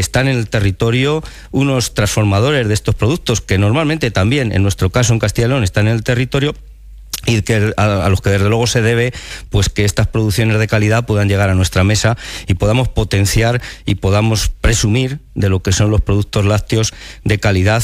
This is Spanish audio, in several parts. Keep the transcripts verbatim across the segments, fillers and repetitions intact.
están en el territorio unos transformadores de estos productos que normalmente también, en nuestro caso en Castilla y León, están en el territorio, y que a, a los que desde luego se debe pues que estas producciones de calidad puedan llegar a nuestra mesa y podamos potenciar y podamos presumir de lo que son los productos lácteos de calidad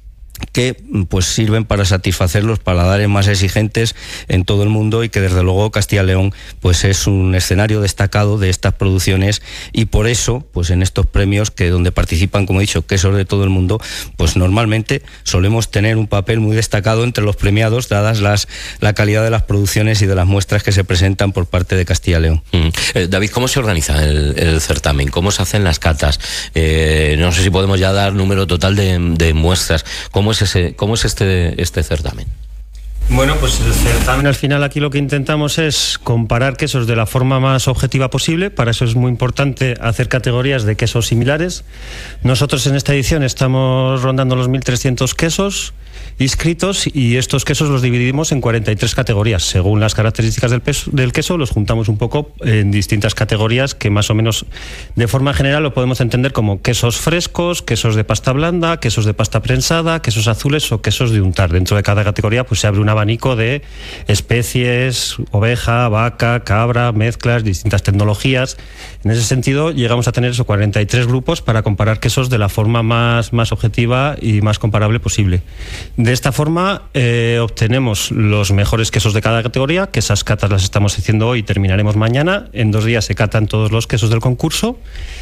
que pues sirven para satisfacer los paladares más exigentes en todo el mundo, y que desde luego Castilla y León pues es un escenario destacado de estas producciones, y por eso pues en estos premios, que donde participan, como he dicho, quesos de todo el mundo, pues normalmente solemos tener un papel muy destacado entre los premiados, dadas las la calidad de las producciones y de las muestras que se presentan por parte de Castilla y León. Mm. Eh, David, ¿cómo se organiza el, el certamen? ¿Cómo se hacen las catas? Eh, no sé si podemos ya dar número total de, de muestras. ¿Cómo es ese, cómo es este, este certamen? Bueno, pues el certamen al final aquí lo que intentamos es comparar quesos de la forma más objetiva posible. Para eso es muy importante hacer categorías de quesos similares. Nosotros en esta edición estamos rondando los mil trescientos quesos inscritos, y estos quesos los dividimos en cuarenta y tres categorías. Según las características del, peso, del queso, los juntamos un poco en distintas categorías que más o menos de forma general lo podemos entender como quesos frescos, quesos de pasta blanda, quesos de pasta prensada, quesos azules o quesos de untar. Dentro de cada categoría pues se abre un abanico de especies, oveja, vaca, cabra, mezclas, distintas tecnologías. En ese sentido llegamos a tener esos cuarenta y tres grupos para comparar quesos de la forma más, más objetiva y más comparable posible. De esta forma eh, obtenemos los mejores quesos de cada categoría, que esas catas las estamos haciendo hoy y terminaremos mañana. En dos días se catan todos los quesos del concurso,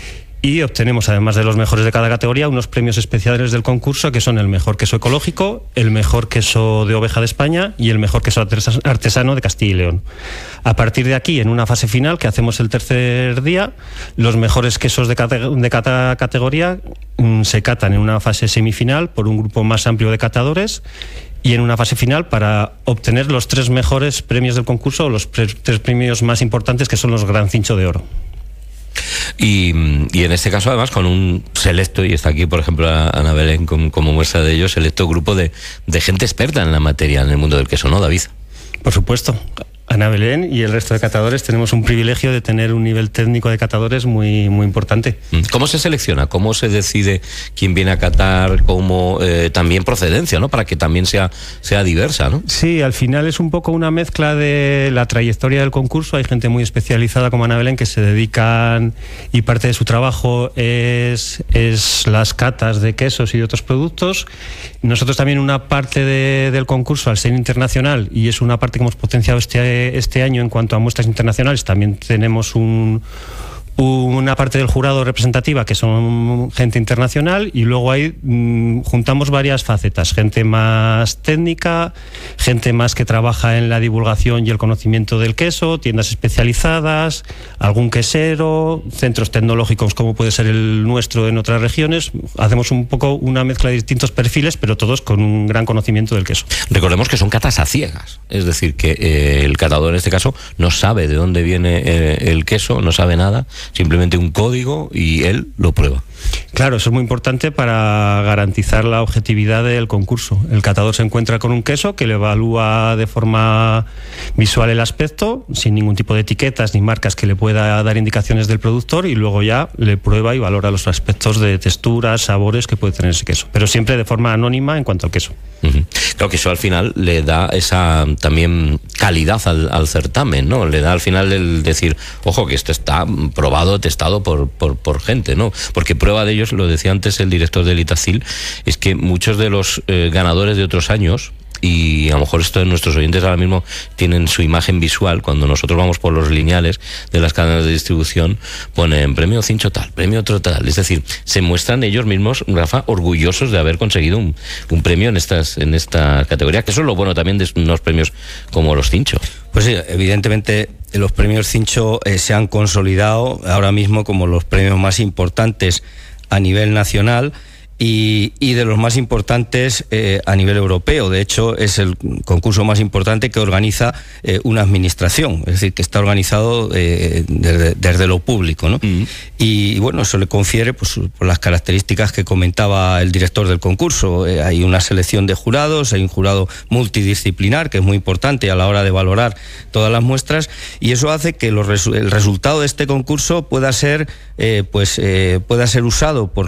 y obtenemos, además de los mejores de cada categoría, unos premios especiales del concurso, que son el mejor queso ecológico, el mejor queso de oveja de España y el mejor queso artesano de Castilla y León. A partir de aquí, en una fase final que hacemos el tercer día, los mejores quesos de cada, de cada categoría mmm, se catan en una fase semifinal por un grupo más amplio de catadores, y en una fase final para obtener los tres mejores premios del concurso, o los pre tres premios más importantes, que son los Gran Cincho de Oro. Y, y en este caso, además, con un selecto, y está aquí, por ejemplo, Ana Belén como, como muestra de ello, selecto grupo de, de gente experta en la materia, en el mundo del queso, ¿no, David? Por supuesto. Ana Belén y el resto de catadores tenemos un privilegio de tener un nivel técnico de catadores muy, muy importante. ¿Cómo se selecciona? ¿Cómo se decide quién viene a catar? ¿Cómo eh, también procedencia, ¿no? Para que también sea, sea diversa, ¿no? Sí, al final es un poco una mezcla de la trayectoria del concurso. Hay gente muy especializada como Ana Belén que se dedican, y parte de su trabajo es, es las catas de quesos y de otros productos. Nosotros también una parte de, del concurso, al ser internacional, y es una parte que hemos potenciado este este año en cuanto a muestras internacionales, también tenemos un, una parte del jurado representativa que son gente internacional, y luego ahí mmm, juntamos varias facetas: gente más técnica, gente más que trabaja en la divulgación y el conocimiento del queso, tiendas especializadas, algún quesero, centros tecnológicos como puede ser el nuestro en otras regiones. Hacemos un poco una mezcla de distintos perfiles, pero todos con un gran conocimiento del queso. Recordemos que son catas a ciegas, es decir, que eh, el catador en este caso no sabe de dónde viene eh, el queso, no sabe nada, simplemente un código, y él lo prueba. Claro, eso es muy importante para garantizar la objetividad del concurso. El catador se encuentra con un queso que le evalúa de forma visual el aspecto, sin ningún tipo de etiquetas ni marcas que le pueda dar indicaciones del productor, y luego ya le prueba y valora los aspectos de texturas, sabores que puede tener ese queso, pero siempre de forma anónima en cuanto al queso. Uh-huh. Claro que eso al final le da esa también calidad al, al certamen, ¿no? Le da al final el decir, ojo, que esto está probado, testado por, por, por gente, ¿no? Porque prueba de ellos, lo decía antes el director del Itacil, es que muchos de los eh, ganadores de otros años, y a lo mejor esto de nuestros oyentes ahora mismo tienen su imagen visual, cuando nosotros vamos por los lineales de las cadenas de distribución, ponen premio Cincho tal, premio otro tal, es decir, se muestran ellos mismos, Rafa, orgullosos de haber conseguido un, un premio en estas en esta categoría, que eso es lo bueno también de unos premios como los Cincho. Pues sí, evidentemente los premios Cincho eh, se han consolidado ahora mismo como los premios más importantes a nivel nacional, y, y de los más importantes eh, a nivel europeo. De hecho, es el concurso más importante que organiza eh, una administración, es decir, que está organizado eh, desde, desde lo público, ¿no? Mm. Y, y bueno, eso le confiere pues, por las características que comentaba el director del concurso. Eh, hay una selección de jurados, hay un jurado multidisciplinar que es muy importante a la hora de valorar todas las muestras, y eso hace que los resu- el resultado de este concurso pueda ser, eh, pues, eh, pueda ser usado por